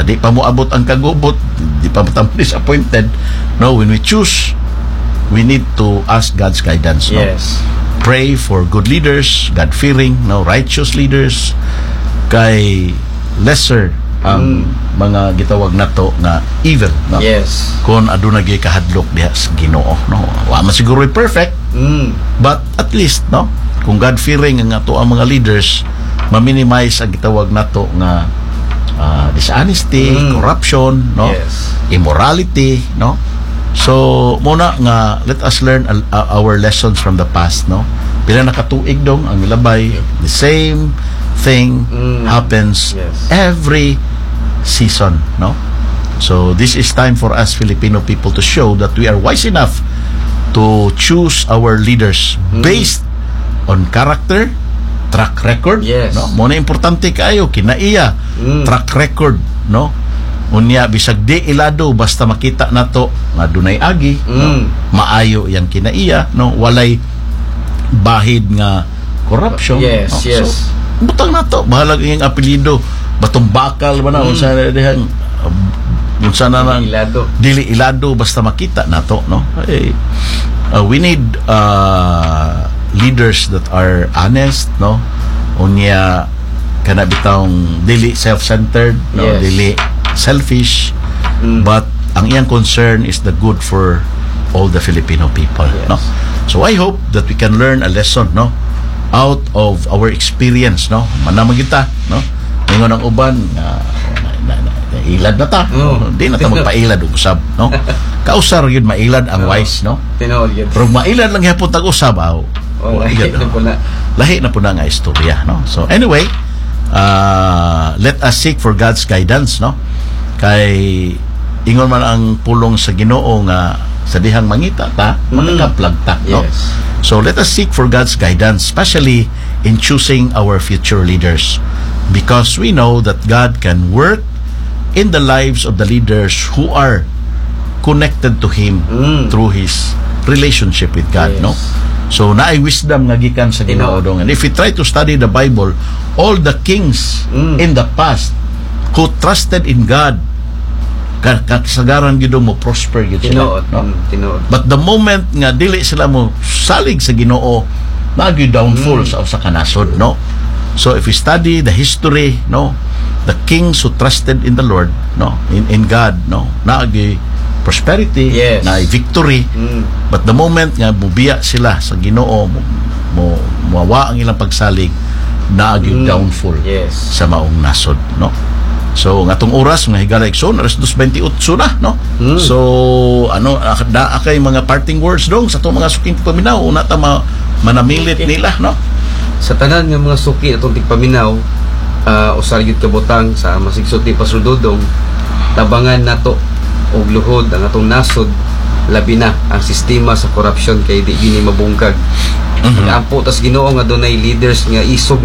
sa di pa mo abot ang kagubot, di pa mo disappointed, no, when we choose, we need to ask God's guidance, no? Yes. Pray for good leaders, God-fearing, no, righteous leaders, kay lesser ang mga gitawag nato nga evil, no? Yes. Kung aduna gyud kahadlok diha sa Ginoo, no? Wa man siguro perfect, but at least, no, kung God-fearing ang ato ang mga leaders, ma-minimize ang gitawag nato nga dishonesty, corruption, no? Yes. Immorality, no? So, muna nga, let us learn our lessons from the past, no? Pila nakatuig dong ang milabay, the same thing happens every season, no? So, this is time for us Filipino people to show that we are wise enough to choose our leaders based on character, track record, no? Muna importante kayo, kinaiya, track record, no? Unya bisag di ilado basta makita nato nga dunay agi, no? Maayo yang kinaiya, no? Walay bahid nga corruption, no? So, butang nato bahala yung apelyido batong bakal ba na unsa na dihang unsa na nang dili ilado basta makita nato, no? We need leaders that are honest, no? Unya kana bitawng dili self-centered, no? Dili selfish, but ang iyang concern is the good for all the Filipino people, no? So I hope that we can learn a lesson, no, out of our experience, no? Manamang kita, no? Ingon ang uban ilad na ta, di na ta magpailad og usab, no? Kausar yun mailad ang wise, no? Tinuod yun. Pero mailad lang yapon tag usab, lahi na po na nga istorya, no? So anyway, let us seek for God's guidance, no? Kay ingon man ang pulong sa Ginoo nga sa dihang mangita ta, magkaplag ta, no? So let us seek for God's guidance, especially in choosing our future leaders, because we know that God can work in the lives of the leaders who are connected to Him through His relationship with God, no? So naay wisdom nga gikan sa Ginoo dong. And if we try to study the Bible, all the kings in the past who trusted in God, kasagaran gyud mo prosper gyud sila, no? But the moment nga dili sila mo salig sa Ginoo, nagi downfall sa kanasod, no? So if we study the history, no, the kings who trusted in the Lord, no, in God, no, nagi prosperity, na victory. But the moment nga mubiya sila sa Ginoo, mo mawa ang ilang pagsalig, naagi downfall sa maong nasod, no? So ngatong oras nga higala ikson alas 2:28 na, no? So ano akay mga parting words dong sa atong mga suking tigpaminaw una ta manamilit nila, no? Sa tanan nga mga suki atong tigpaminaw, usar gyud kabutang sa masigsot ni Pastor Dodong, tabangan nato og luhod ang atong nasod, labi na ang sistema sa corruption kay di gini mabungkag. Ampo tas Ginoo nga dunay leaders nga isog